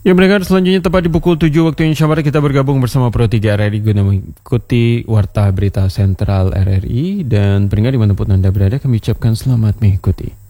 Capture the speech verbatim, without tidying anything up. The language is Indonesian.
Ya mendengar selanjutnya tepat di pukul tujuh waktu Indonesia Barat kita bergabung bersama Pro tiga R R I guna mengikuti Warta Berita Sentral R R I dan pendengar dimanapun Anda berada kami ucapkan selamat mengikuti.